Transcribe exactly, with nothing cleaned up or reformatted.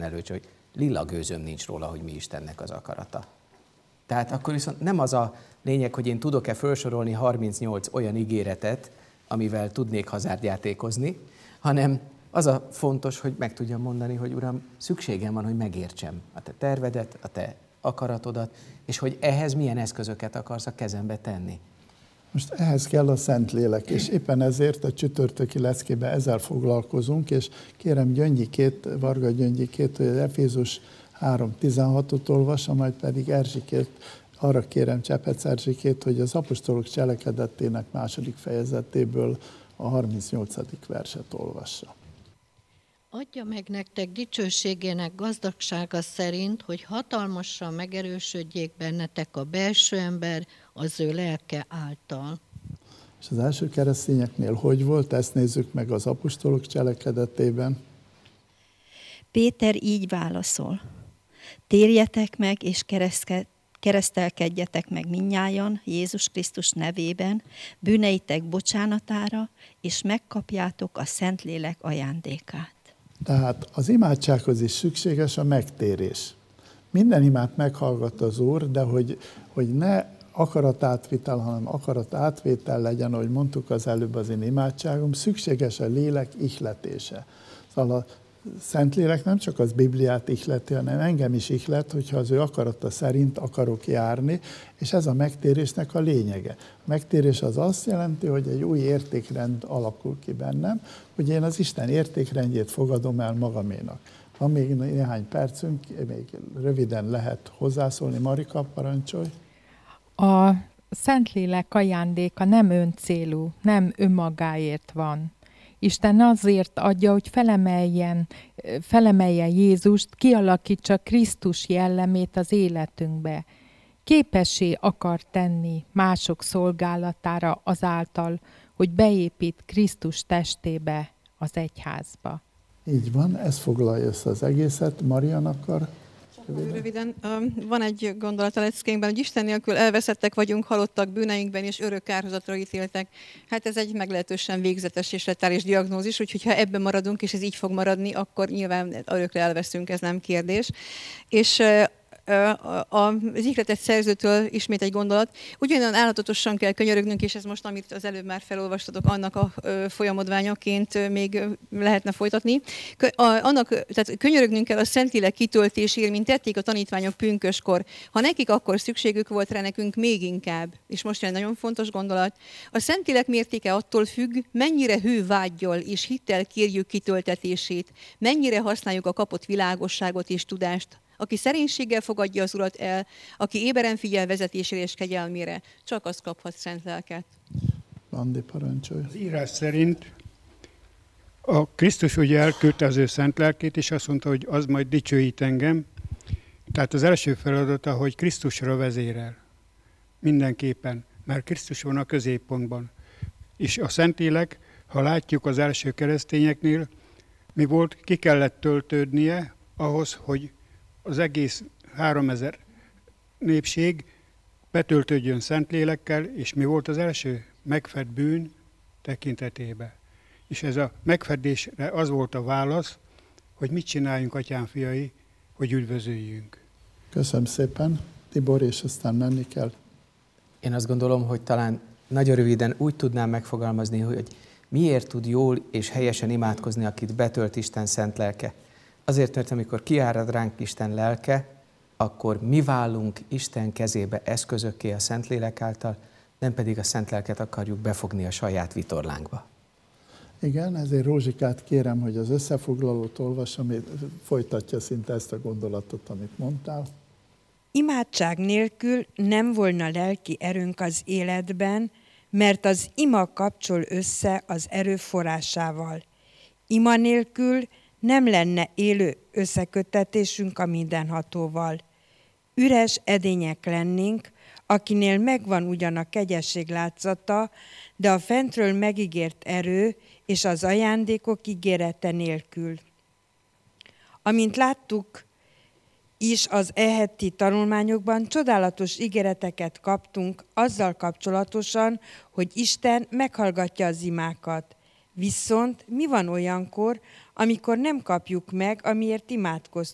előtt, hogy lila gőzöm nincs róla, hogy mi Istennek az akarata. Tehát akkor viszont nem az a lényeg, hogy én tudok-e felsorolni harmincnyolc olyan ígéretet, amivel tudnék hazárdjátékozni, hanem az a fontos, hogy meg tudjam mondani, hogy Uram, szükségem van, hogy megértsem a te tervedet, a te akaratodat, és hogy ehhez milyen eszközöket akarsz a kezembe tenni. Most ehhez kell a Szentlélek, és éppen ezért a csütörtöki leckében ezzel foglalkozunk, és kérem Gyöngyikét, Varga Gyöngyikét, hogy az Efézus három tizenhatot olvassa, majd pedig Erzsikét, arra kérem Csepec Erzsikét, hogy az apostolok cselekedetének második fejezetéből a harmincnyolcadik verset olvassa. Adja meg nektek dicsőségének gazdagsága szerint, hogy hatalmasan megerősödjék bennetek a belső ember az ő lelke által. És az első keresztényeknél hogy volt? Ezt nézzük meg az apostolok cselekedetében. Péter így válaszol. Térjetek meg és kereszke, keresztelkedjetek meg mindnyájan Jézus Krisztus nevében, bűneitek bocsánatára, és megkapjátok a Szentlélek ajándékát. Tehát az imádsághoz is szükséges a megtérés. Minden imát meghallgat az Úr, de hogy, hogy ne akaratátvitel, hanem akaratátvétel legyen, ahogy mondtuk az előbb az én imádságom, szükséges a lélek ihletése. Szóval a Szentlélek nem csak az Bibliát ihleti, hanem engem is ihlet, hogyha az ő akarata szerint akarok járni, és ez a megtérésnek a lényege. A megtérés az azt jelenti, hogy egy új értékrend alakul ki bennem, hogy én az Isten értékrendjét fogadom el magaménak. Van még néhány percünk, még röviden lehet hozzászólni. Marika, parancsolj! A Szentlélek ajándéka nem öncélú, nem önmagáért van. Isten azért adja, hogy felemeljen, felemelje Jézust, kialakítsa Krisztus jellemét az életünkbe. Képessé akar tenni mások szolgálatára azáltal, hogy beépít Krisztus testébe, az egyházba. Így van, ez foglalja össze az egészet. Marian akar? Röviden. Röviden. Van egy gondolat a leckénkben, hogy Isten nélkül elveszettek vagyunk, halottak bűneinkben és örök kárhozatra ítéltek. Hát ez egy meglehetősen végzetes és letális diagnózis, úgyhogy ha ebben maradunk, és ez így fog maradni, akkor nyilván örökre elveszünk, ez nem kérdés. És az ihletett szerzőtől ismét egy gondolat. Ugyanolyan állatatosan kell könyörögnünk, és ez most, amit az előbb már felolvastatok, annak a folyamodványaként még lehetne folytatni. Annak, tehát könyörögnünk kell a Szentlélek kitöltésért, mint tették a tanítványok pünköskor. Ha nekik akkor szükségük volt rá, nekünk még inkább. És most jön egy nagyon fontos gondolat. A Szentlélek mértéke attól függ, mennyire hű vággyal és hittel kérjük kitöltetését, mennyire használjuk a kapott világosságot és tudást. Aki szerénységgel fogadja az Urat el, aki éberen figyel vezetésére és kegyelmére, csak az kaphat szent lelket. Andi, parancsolj. Az írás szerint a Krisztus ugye elküldte az ő szent lelkét, és azt mondta, hogy az majd dicsőít engem. Tehát az első feladata, hogy Krisztusra vezérel. Mindenképpen, mert Krisztus van a középpontban. És a Szentlélek, ha látjuk az első keresztényeknél, mi volt, ki kellett töltődnie ahhoz, hogy az egész háromezer népség betöltődjön Szentlélekkel, és mi volt az első? Megfed bűn tekintetében. És ez a megfedésre az volt a válasz, hogy mit csináljunk, atyám fiai, hogy üdvözöljünk. Köszönöm szépen. Tibor, és aztán menni kell. Én azt gondolom, hogy talán nagyon röviden úgy tudnám megfogalmazni, hogy miért tud jól és helyesen imádkozni, akit betölt Isten szent lelke. Azért, mert amikor kiárad ránk Isten lelke, akkor mi válunk Isten kezébe eszközökké a Szentlélek által, nem pedig a szent lelket akarjuk befogni a saját vitorlánkba. Igen, ezért Rózsikát kérem, hogy az összefoglalót olvassa, ami folytatja szinte ezt a gondolatot, amit mondtál. Imádság nélkül nem volna lelki erőnk az életben, mert az ima kapcsol össze az erőforrásával. Ima nélkül nem lenne élő összeköttetésünk a mindenhatóval. Üres edények lennénk, akinél megvan ugyan a kegyesség látszata, de a fentről megígért erő és az ajándékok ígérete nélkül. Amint láttuk is az e heti tanulmányokban, csodálatos ígéreteket kaptunk azzal kapcsolatosan, hogy Isten meghallgatja az imákat. Viszont mi van olyankor, amikor nem kapjuk meg, amiért imádkoztunk?